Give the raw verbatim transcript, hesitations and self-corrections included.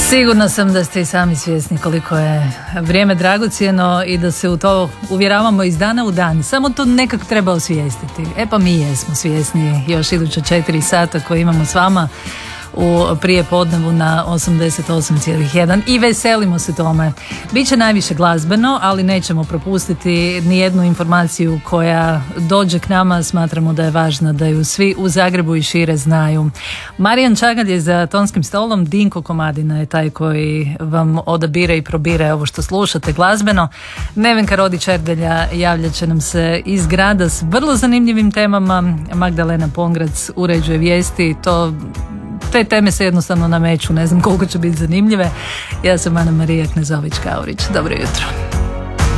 Sigurna sam da ste i sami svjesni koliko je vrijeme dragocjeno i da se u to uvjeravamo iz dana u dan. Samo to nekako treba osvijestiti. E pa mi jesmo svjesni još iduća četiri sata koje imamo s vama u prijepodnevu na osamdeset osam zarez jedan i veselimo se tome. Biće najviše glazbeno, ali nećemo propustiti ni jednu informaciju koja dođe k nama. Smatramo da je važno da ju svi u Zagrebu i šire znaju. Marijan Čagalj je za tonskim stolom, Dinko Komadina je taj koji vam odabire i probire ovo što slušate glazbeno. Nevenka Rodić-Erdelja javljat će nam se iz grada s vrlo zanimljivim temama. Magdalena Pongrac uređuje vijesti. To Te teme se jednostavno nameću, ne znam koliko će biti zanimljive. Ja sam Ana Marija Knezović-Kaurić. Dobro jutro.